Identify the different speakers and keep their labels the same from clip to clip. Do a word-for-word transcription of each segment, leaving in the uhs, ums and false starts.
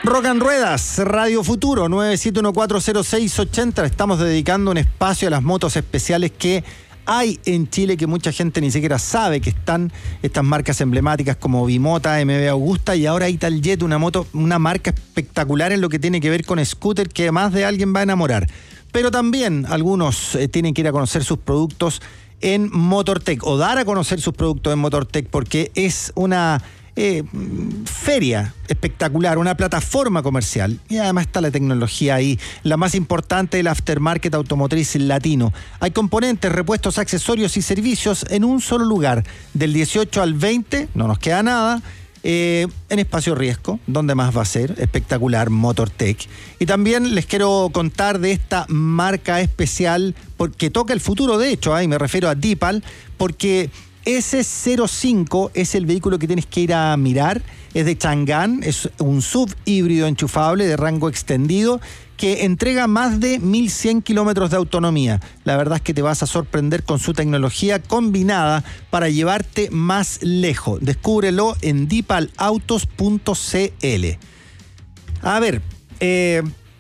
Speaker 1: Rock and Ruedas, Radio Futuro, nueve siete uno cuatro cero seis ocho cero. Estamos dedicando un espacio a las motos especiales que hay en Chile, que mucha gente ni siquiera sabe que están, estas marcas emblemáticas como Bimota, M V Augusta, y ahora Italjet, una moto, una marca espectacular en lo que tiene que ver con scooter, que más de alguien va a enamorar. Pero también algunos eh, tienen que ir a conocer sus productos en Motortech, o dar a conocer sus productos en Motortech, porque es una eh, feria espectacular, una plataforma comercial, y además está la tecnología ahí, la más importante del aftermarket automotriz latino. Hay componentes, repuestos, accesorios y servicios en un solo lugar, del dieciocho al veinte, no nos queda nada. Eh, en Espacio Riesco, donde más va a ser, espectacular, Motortech. Y también les quiero contar de esta marca especial, porque toca el futuro, de hecho, ahí me refiero a Dipal, porque ese cero cinco es el vehículo que tienes que ir a mirar. Es de Chang'an, es un sub híbrido enchufable de rango extendido que entrega más de mil cien kilómetros de autonomía. La verdad es que te vas a sorprender con su tecnología combinada para llevarte más lejos. Descúbrelo en dipal autos punto c l. A ver, eh,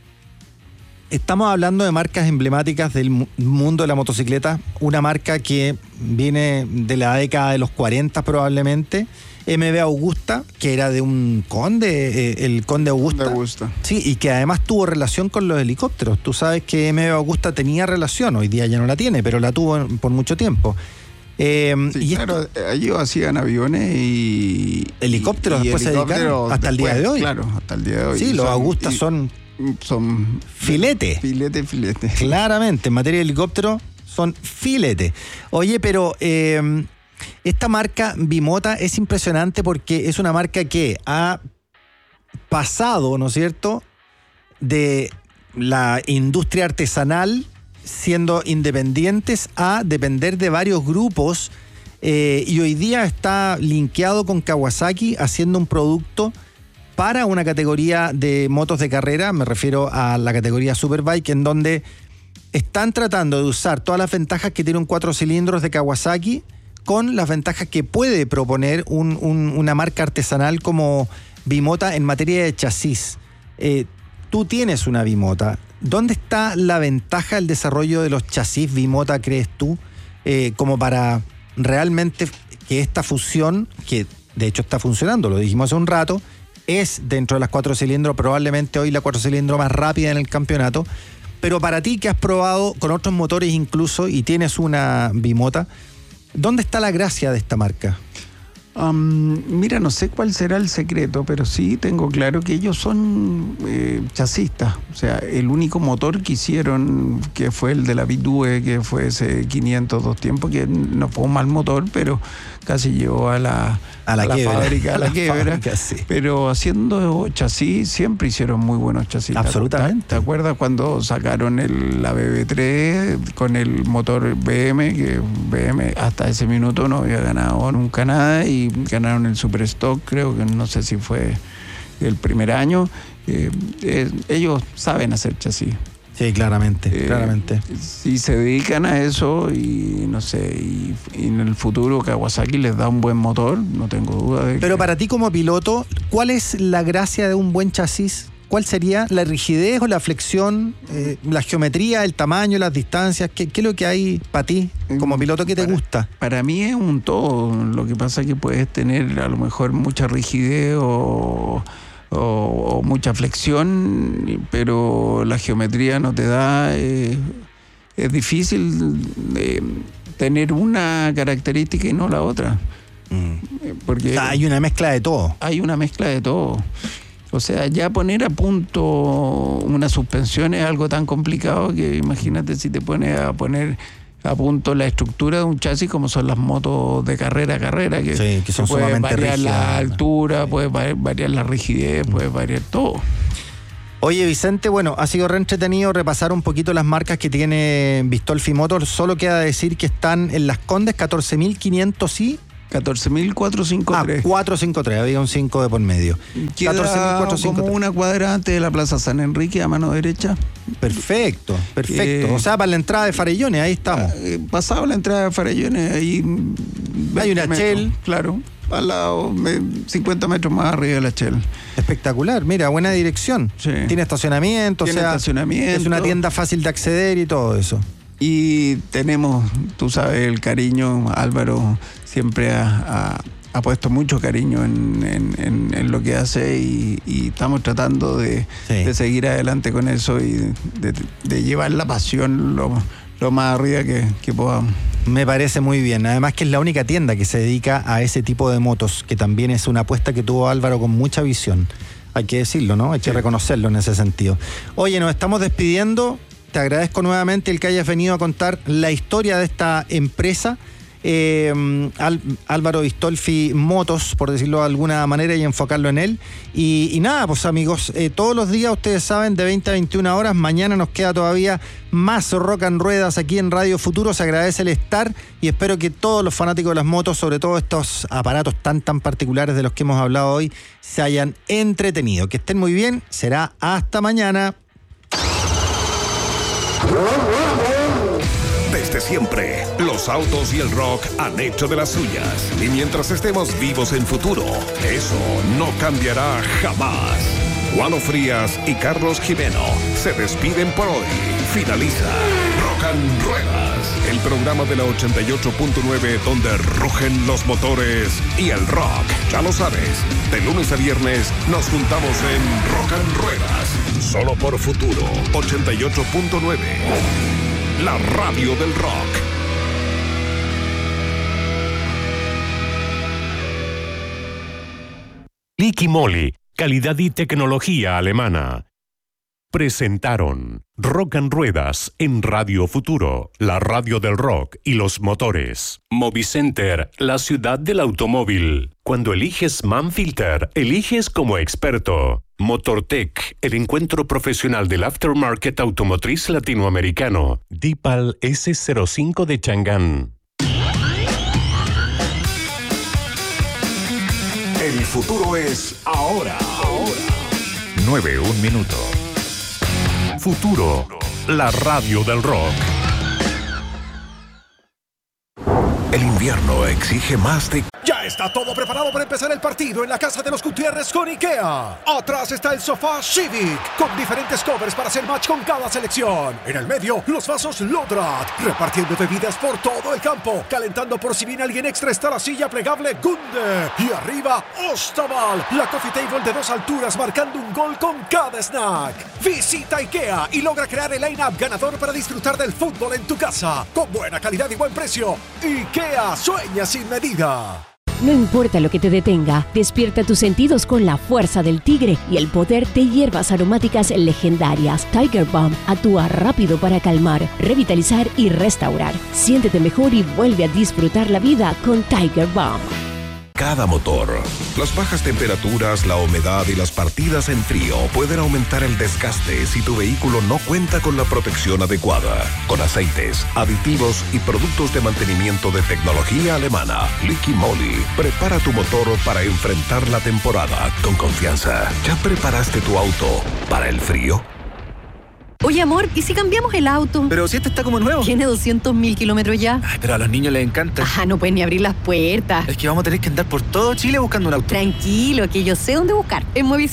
Speaker 1: estamos hablando de marcas emblemáticas del mundo de la motocicleta. Una marca que viene de la década de los cuarenta probablemente. M V Augusta, que era de un conde, eh, el conde Augusta.
Speaker 2: Augusta.
Speaker 1: Sí, y que además tuvo relación con los helicópteros. Tú sabes que M V Augusta tenía relación, hoy día ya no la tiene, pero la tuvo por mucho tiempo. Eh,
Speaker 2: sí,
Speaker 1: y
Speaker 2: claro,
Speaker 1: esto,
Speaker 2: ellos hacían aviones y...
Speaker 1: helicópteros
Speaker 2: y, y
Speaker 1: después se dedicaron hasta el día de hoy.
Speaker 2: Claro, hasta el día de hoy.
Speaker 1: Sí,
Speaker 2: y
Speaker 1: los
Speaker 2: son,
Speaker 1: Augustas
Speaker 2: y,
Speaker 1: son...
Speaker 2: Son...
Speaker 1: Filete.
Speaker 2: Filete, filete.
Speaker 1: Claramente, en materia de helicóptero son filete. Oye, pero... Eh, esta marca Bimota es impresionante porque es una marca que ha pasado, ¿no es cierto?, de la industria artesanal, siendo independientes, a depender de varios grupos, eh, y hoy día está linkeado con Kawasaki haciendo un producto para una categoría de motos de carrera, me refiero a la categoría Superbike, en donde están tratando de usar todas las ventajas que tiene un cuatro cilindros de Kawasaki con las ventajas que puede proponer un, un, una marca artesanal como Bimota en materia de chasis. Eh, tú tienes una Bimota. ¿Dónde está la ventaja del desarrollo de los chasis Bimota, crees tú, eh, como para realmente que esta fusión, que de hecho está funcionando, lo dijimos hace un rato, es dentro de las cuatro cilindros, probablemente hoy la cuatro cilindros más rápida en el campeonato, pero para ti que has probado con otros motores incluso y tienes una Bimota, ¿dónde está la gracia de esta marca?
Speaker 2: Um, mira, no sé cuál será el secreto, pero sí tengo claro que ellos son eh, chasistas. O sea, el único motor que hicieron, que fue el de la Vitue, que fue ese quinientos dos tiempos, que no fue un mal motor, pero casi llegó a la,
Speaker 1: a la,
Speaker 2: a la fábrica, a la, la quiebra.
Speaker 1: Fábrica, sí.
Speaker 2: Pero haciendo chasis, siempre hicieron muy buenos chasis.
Speaker 1: Absolutamente.
Speaker 2: ¿Te, te acuerdas cuando sacaron el, la B B tres con el motor B M? Que B M hasta ese minuto no había ganado nunca nada y ganaron el Superstock, creo que no sé si fue el primer año. Eh, eh, ellos saben hacer chasis.
Speaker 1: Sí, claramente, eh, claramente.
Speaker 2: Si se dedican a eso y no sé, y, y en el futuro Kawasaki les da un buen motor, no tengo duda de
Speaker 1: Pero
Speaker 2: que...
Speaker 1: para ti como piloto, ¿cuál es la gracia de un buen chasis? ¿Cuál sería la rigidez o la flexión, eh, la geometría, el tamaño, las distancias? ¿Qué, qué es lo que hay para ti como piloto que te
Speaker 2: para,
Speaker 1: gusta?
Speaker 2: Para mí es un todo. Lo que pasa es que puedes tener a lo mejor mucha rigidez o... O, o mucha flexión, pero la geometría no te da, eh, es difícil eh, tener una característica y no la otra.
Speaker 1: Mm.
Speaker 2: Porque
Speaker 1: o sea, hay una mezcla de todo.
Speaker 2: Hay una mezcla de todo. O sea, ya poner a punto una suspensión es algo tan complicado que imagínate si te pones a poner a punto la estructura de un chasis como son las motos de carrera a carrera, que,
Speaker 1: sí, que son
Speaker 2: puede
Speaker 1: sumamente
Speaker 2: variar
Speaker 1: rígidas,
Speaker 2: la altura,
Speaker 1: sí.
Speaker 2: puede variar la rigidez, mm. puede variar todo.
Speaker 1: Oye, Vicente, bueno, ha sido re entretenido repasar un poquito las marcas que tiene Bistolfi Motors. Solo queda decir que están en Las Condes, catorce mil quinientos y...
Speaker 2: catorce mil cuatrocientos cincuenta y tres.
Speaker 1: Ah, cuatrocientos cincuenta y tres, había un cinco de por medio.
Speaker 2: Queda catorce mil cuatrocientos cincuenta y tres. Como una cuadra antes de la Plaza San Enrique, a mano derecha.
Speaker 1: Perfecto, perfecto.
Speaker 2: Eh,
Speaker 1: o sea, para la entrada de Farellones, ahí estamos.
Speaker 2: Eh, pasado la entrada de Farellones, ahí...
Speaker 1: Hay una
Speaker 2: metros,
Speaker 1: Shell.
Speaker 2: Claro. al lado, cincuenta metros más arriba de la Shell.
Speaker 1: Espectacular, mira, buena dirección.
Speaker 2: Sí.
Speaker 1: Tiene estacionamiento,
Speaker 2: Tiene
Speaker 1: o sea,
Speaker 2: estacionamiento.
Speaker 1: es una tienda fácil de acceder y todo eso.
Speaker 2: Y tenemos, tú sabes, el cariño. Álvaro siempre ha, ha, ha puesto mucho cariño en, en, en, en lo que hace y, y estamos tratando de, sí. de seguir adelante con eso y de, de, de llevar la pasión lo, lo más arriba que, que podamos.
Speaker 1: Me parece muy bien. Además que es la única tienda que se dedica a ese tipo de motos, que también es una apuesta que tuvo Álvaro con mucha visión. Hay que decirlo, ¿no? Hay que sí. reconocerlo en ese sentido. Oye, nos estamos despidiendo. Te agradezco nuevamente el que hayas venido a contar la historia de esta empresa. Eh, Al, Álvaro Bistolfi Motos, por decirlo de alguna manera, y enfocarlo en él. Y, y nada, pues amigos, eh, todos los días, ustedes saben, de veinte a veintiuna horas, mañana nos queda todavía más Rock and Ruedas aquí en Radio Futuro. Se agradece el estar y espero que todos los fanáticos de las motos, sobre todo estos aparatos tan tan particulares de los que hemos hablado hoy, se hayan entretenido. Que estén muy bien, será hasta mañana.
Speaker 3: Desde siempre, los autos y el rock han hecho de las suyas. Y mientras estemos vivos en futuro, eso no cambiará jamás. Juano Frías y Carlos Jimeno se despiden por hoy. Finaliza Rock and Ruedas, el programa de la ochenta y ocho punto nueve donde rugen los motores y el rock. Ya lo sabes, de lunes a viernes nos juntamos en Rock and Ruedas, solo por Futuro ochenta y ocho punto nueve. La radio del rock. Liqui Moly, calidad y tecnología alemana. Presentaron Rock and Ruedas en Radio Futuro, la radio del rock y los motores. Movicenter, la ciudad del automóvil. Cuando eliges Manfilter, eliges como experto. Motortech, el encuentro profesional del aftermarket automotriz latinoamericano. Dipal ese cero cinco de Chang'an. El futuro es ahora. Ahora. nueve un minuto. Futuro, la radio del rock. El invierno exige más de...
Speaker 4: Ya está todo preparado para empezar el partido en la casa de los Gutiérrez con IKEA. Atrás está el sofá Civic, con diferentes covers para hacer match con cada selección. En el medio, los vasos Lodrat, repartiendo bebidas por todo el campo. Calentando por si viene alguien extra está la silla plegable Gunde. Y arriba, Ostaval, la coffee table de dos alturas marcando un gol con cada snack. Visita IKEA y logra crear el line-up ganador para disfrutar del fútbol en tu casa. Con buena calidad y buen precio. IKEA, sueña sin medida.
Speaker 5: No importa lo que te detenga, despierta tus sentidos con la fuerza del tigre y el poder de hierbas aromáticas legendarias. Tiger Balm actúa rápido para calmar, revitalizar y restaurar. Siéntete mejor y vuelve a disfrutar la vida con Tiger Balm.
Speaker 3: Cada motor. Las bajas temperaturas, la humedad y las partidas en frío pueden aumentar el desgaste si tu vehículo no cuenta con la protección adecuada. Con aceites, aditivos y productos de mantenimiento de tecnología alemana, Liqui Moly prepara tu motor para enfrentar la temporada con confianza. ¿Ya preparaste tu auto para el frío?
Speaker 6: Oye, amor, ¿y si cambiamos el auto?
Speaker 7: Pero si este está como nuevo.
Speaker 6: Tiene doscientos mil kilómetros ya.
Speaker 7: Ay, pero a los niños les encanta.
Speaker 6: Ajá, no pueden ni abrir las puertas.
Speaker 7: Es que vamos a tener que andar por todo Chile buscando un auto.
Speaker 6: Tranquilo, que yo sé dónde buscar. En Movicenter.